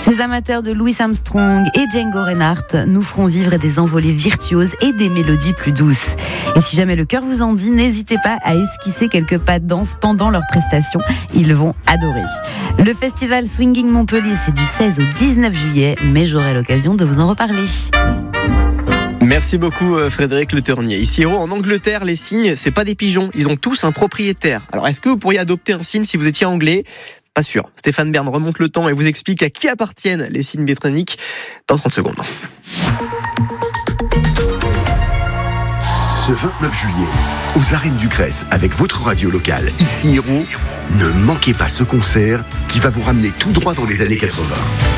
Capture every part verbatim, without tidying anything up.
Ces amateurs de Louis Armstrong et Django Reinhardt nous feront vivre des envolées virtuoses et des mélodies plus douces. Et si jamais le cœur vous en dit, n'hésitez pas à esquisser quelques pas de danse pendant leur prestation. Ils vont adorer. Le festival Swinging Montpellier, c'est du seize au dix-neuf juillet, mais j'aurai l'occasion de vous en reparler. Merci beaucoup Frédéric Le Ternier. Ici Héros, en Angleterre, les cygnes, c'est pas des pigeons, ils ont tous un propriétaire. Alors est-ce que vous pourriez adopter un cygne si vous étiez anglais ? Pas sûr. Stéphane Bern remonte le temps et vous explique à qui appartiennent les cygnes britanniques dans trente secondes. Ce vingt-neuf juillet, aux arènes du Grèce, avec votre radio locale, ici Héros, ne manquez pas ce concert qui va vous ramener tout droit dans les années quatre-vingts.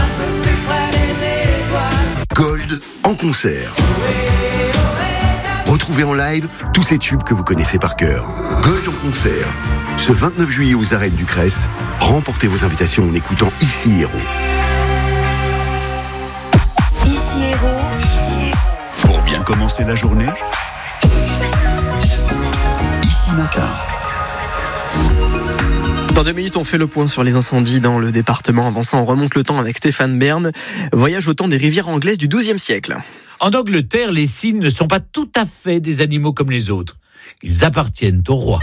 Gold en concert. Retrouvez en live tous ces tubes que vous connaissez par cœur. Gold en concert. Ce vingt-neuf juillet aux arènes du Grèce, remportez vos invitations en écoutant Ici Héros. Ici Héros. Pour bien commencer la journée, Ici Matin. Dans deux minutes, on fait le point sur les incendies dans le département. Avant ça, on remonte le temps avec Stéphane Bern. Voyage au temps des rivières anglaises du douzième siècle. En Angleterre, les cygnes ne sont pas tout à fait des animaux comme les autres. Ils appartiennent au roi.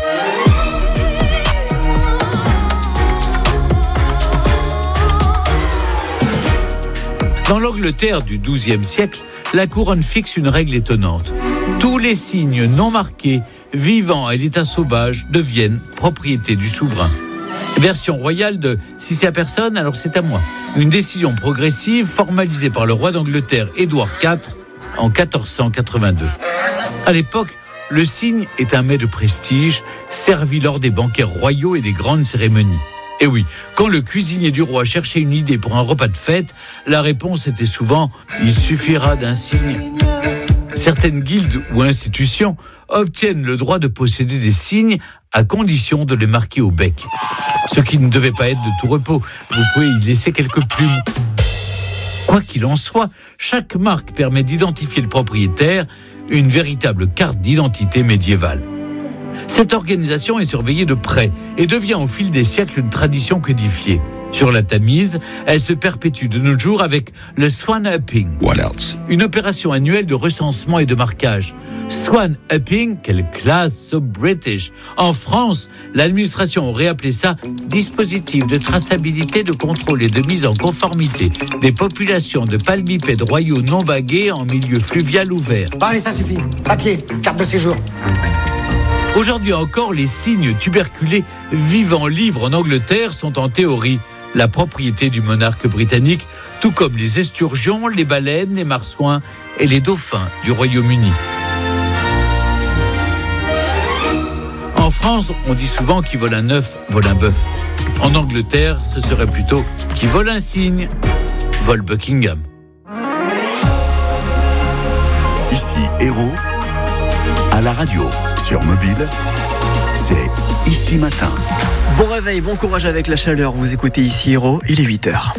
Dans l'Angleterre du douzième siècle, la couronne fixe une règle étonnante. Tous les cygnes non marqués, vivant à l'état sauvage, deviennent propriété du souverain. Version royale de « si c'est à personne, alors c'est à moi ». Une décision progressive formalisée par le roi d'Angleterre Édouard quatre en quatorze cent quatre-vingt-deux. À l'époque, le cygne est un mets de prestige servi lors des banquets royaux et des grandes cérémonies. Et oui, quand le cuisinier du roi cherchait une idée pour un repas de fête, la réponse était souvent « il suffira d'un cygne ». Certaines guildes ou institutions obtiennent le droit de posséder des cygnes à condition de les marquer au bec. Ce qui ne devait pas être de tout repos. Vous pouvez y laisser quelques plumes. Quoi qu'il en soit, chaque marque permet d'identifier le propriétaire, une véritable carte d'identité médiévale. Cette organisation est surveillée de près et devient au fil des siècles une tradition codifiée. Sur la Tamise, elle se perpétue de nos jours avec le Swan Upping. What else? Une opération annuelle de recensement et de marquage. Swan Upping, quelle classe so British. En France, l'administration aurait appelé ça dispositif de traçabilité, de contrôle et de mise en conformité des populations de palmipèdes royaux non bagués en milieu fluvial ouvert. Bon allez, ça suffit. Papier, carte de séjour. Aujourd'hui encore, les cygnes tuberculés vivant libres en Angleterre sont en théorie la propriété du monarque britannique, tout comme les esturgeons, les baleines, les marsouins et les dauphins du Royaume-Uni. En France, on dit souvent qui vole un œuf, vole un bœuf. En Angleterre, ce serait plutôt qui vole un cygne, vole Buckingham. Ici Héros, à la radio, sur mobile, c'est Ici Matin. Bon réveil, bon courage avec la chaleur. Vous écoutez Ici Héros, il est huit heures.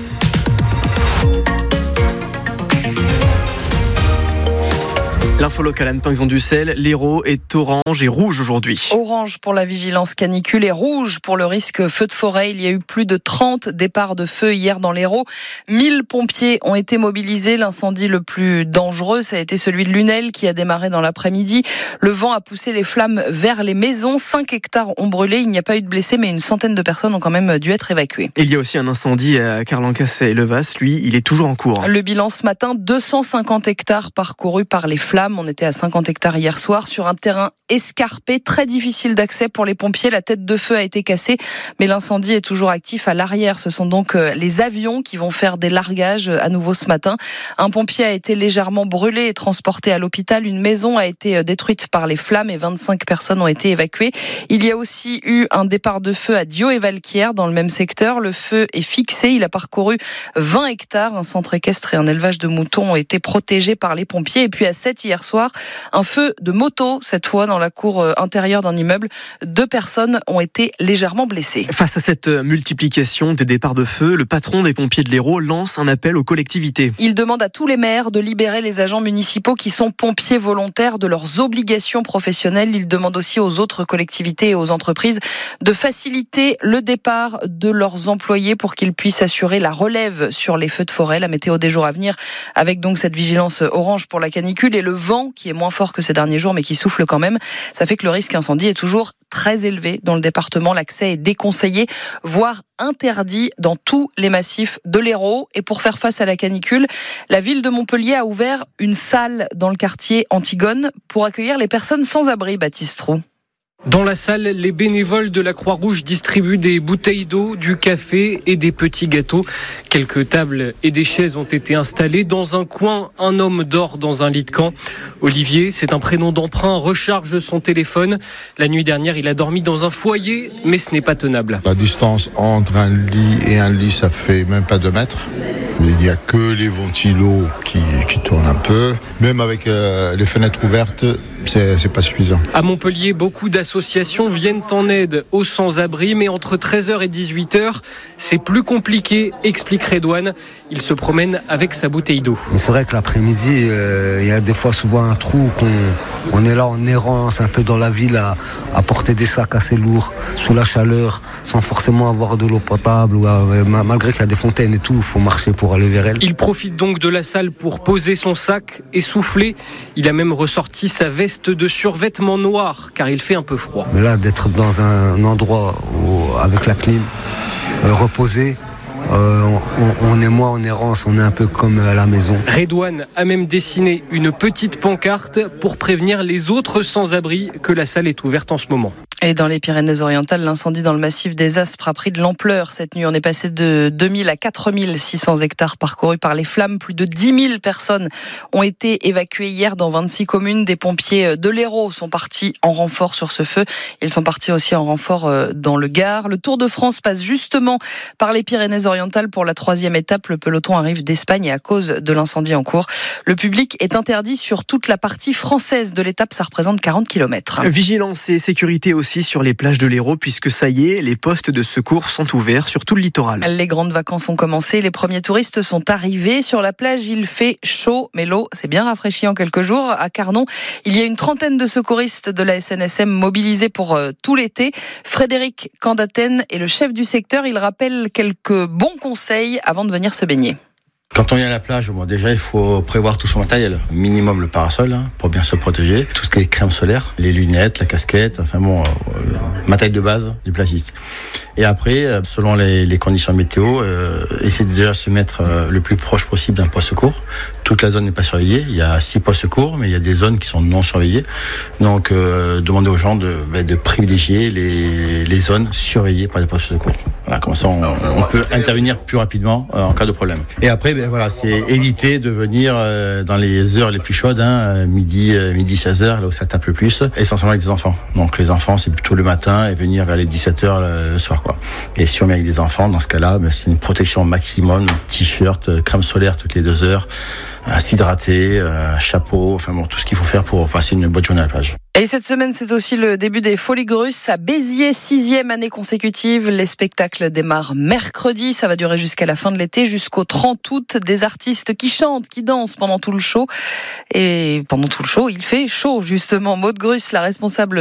L'info locale, Anne Pinxon-Dussel, l'Hérault est orange et rouge aujourd'hui. Orange pour la vigilance canicule et rouge pour le risque feu de forêt. Il y a eu plus de trente départs de feu hier dans l'Hérault. mille pompiers ont été mobilisés. L'incendie le plus dangereux, ça a été celui de Lunel qui a démarré dans l'après-midi. Le vent a poussé les flammes vers les maisons. cinq hectares ont brûlé. Il n'y a pas eu de blessés, mais une centaine de personnes ont quand même dû être évacuées. Il y a aussi un incendie à Carlancasset-Levas. Lui, il est toujours en cours. Le bilan ce matin, deux cent cinquante hectares parcourus par les flammes. On était à cinquante hectares hier soir sur un terrain escarpé, très difficile d'accès pour les pompiers. La tête de feu a été cassée, mais l'incendie est toujours actif à l'arrière. Ce sont donc les avions qui vont faire des largages à nouveau ce matin. Un pompier a été légèrement brûlé et transporté à l'hôpital. Une maison a été détruite par les flammes et vingt-cinq personnes ont été évacuées. Il y a aussi eu un départ de feu à Dio et Valquière dans le même secteur. Le feu est fixé. Il a parcouru vingt hectares. Un centre équestre et un élevage de moutons ont été protégés par les pompiers. Et puis à sept hier hier soir. Un feu de moto, cette fois dans la cour intérieure d'un immeuble. Deux personnes ont été légèrement blessées. Face à cette multiplication des départs de feu, le patron des pompiers de l'Hérault lance un appel aux collectivités. Il demande à tous les maires de libérer les agents municipaux qui sont pompiers volontaires de leurs obligations professionnelles. Il demande aussi aux autres collectivités et aux entreprises de faciliter le départ de leurs employés pour qu'ils puissent assurer la relève sur les feux de forêt. La météo des jours à venir avec donc cette vigilance orange pour la canicule et le vent qui est moins fort que ces derniers jours mais qui souffle quand même. Ça fait que le risque incendie est toujours très élevé dans le département. L'accès est déconseillé, voire interdit dans tous les massifs de l'Hérault. Et pour faire face à la canicule, la ville de Montpellier a ouvert une salle dans le quartier Antigone pour accueillir les personnes sans abri, Baptiste Roux. Dans la salle, les bénévoles de la Croix-Rouge distribuent des bouteilles d'eau, du café et des petits gâteaux. Quelques tables et des chaises ont été installées. Dans un coin, un homme dort dans un lit de camp. Olivier, c'est un prénom d'emprunt, recharge son téléphone. La nuit dernière, il a dormi dans un foyer, mais ce n'est pas tenable. La distance entre un lit et un lit, ça fait même pas deux mètres. Il n'y a que les ventilos qui, qui tournent un peu. Même avec euh, les fenêtres ouvertes, c'est, c'est pas suffisant. À Montpellier, beaucoup d'associations viennent en aide aux sans-abri, mais entre treize heures et dix-huit heures, c'est plus compliqué, explique Redouane. Il se promène avec sa bouteille d'eau. C'est vrai que l'après-midi, euh, il y a des fois souvent un trou qu'on on est là en errance, un peu dans la ville, à, à porter des sacs assez lourds, sous la chaleur, sans forcément avoir de l'eau potable. Ou, euh, malgré qu'il y a des fontaines et tout, il faut marcher pour aller vers elles. Il profite donc de la salle pour poser son sac et souffler. Il a même ressorti sa veste de survêtement noir, car il fait un peu froid. Mais là, d'être dans un endroit où, avec la clim, euh, reposé, Euh, on, on est moins en errance, on est un peu comme à la maison. Redouane a même dessiné une petite pancarte pour prévenir les autres sans-abri que la salle est ouverte en ce moment. Et dans les Pyrénées-Orientales, l'incendie dans le massif des Aspres a pris de l'ampleur cette nuit. On est passé de deux mille à quatre mille six cents hectares parcourus par les flammes. Plus de dix mille personnes ont été évacuées hier dans vingt-six communes. Des pompiers de l'Hérault sont partis en renfort sur ce feu. Ils sont partis aussi en renfort dans le Gard. Le Tour de France passe justement par les Pyrénées-Orientales pour la troisième étape. Le peloton arrive d'Espagne et à cause de l'incendie en cours, le public est interdit sur toute la partie française de l'étape. Ça représente quarante kilomètres. Vigilance et sécurité aussi sur les plages de l'Hérault, puisque ça y est, les postes de secours sont ouverts sur tout le littoral. Les grandes vacances ont commencé, les premiers touristes sont arrivés. Sur la plage, il fait chaud, mais l'eau s'est bien rafraîchie en quelques jours. À Carnon, il y a une trentaine de secouristes de la S N S M mobilisés pour euh, tout l'été. Frédéric Candaten est le chef du secteur. Il rappelle quelques bons conseils avant de venir se baigner. Quand on vient à la plage, bon, déjà, il faut prévoir tout son matériel. Minimum le parasol, hein, pour bien se protéger. Tout ce qui est crème solaire, les lunettes, la casquette, enfin bon, euh, matériel de base du plagiste. Et après, euh, selon les, les conditions météo, euh, essayer de déjà se mettre euh, le plus proche possible d'un poste secours. Toute la zone n'est pas surveillée. Il y a six postes secours, mais il y a des zones qui sont non surveillées. Donc, euh, demander aux gens de, bah, de privilégier les, les zones surveillées par les postes secours. Voilà, comme ça, on, on peut intervenir plus rapidement euh, en cas de problème. Et après, ben voilà, c'est éviter de venir euh, dans les heures les plus chaudes, hein, midi, euh, midi seize heures, là où ça tape le plus, essentiellement avec des enfants. Donc les enfants, c'est plutôt le matin et venir vers les dix-sept heures le, le soir, quoi. Et si on vient avec des enfants, dans ce cas-là, ben, c'est une protection maximum, t-shirt, crème solaire toutes les deux heures, un s'hydrater, un chapeau, enfin bon, tout ce qu'il faut faire pour passer une bonne journée à la plage. Et cette semaine, c'est aussi le début des Folies Grusses à Béziers, sixième année consécutive. Les spectacles démarrent mercredi, ça va durer jusqu'à la fin de l'été, jusqu'au trente août. Des artistes qui chantent, qui dansent pendant tout le show. Et pendant tout le show, il fait chaud, justement. Maud Gruss, la responsable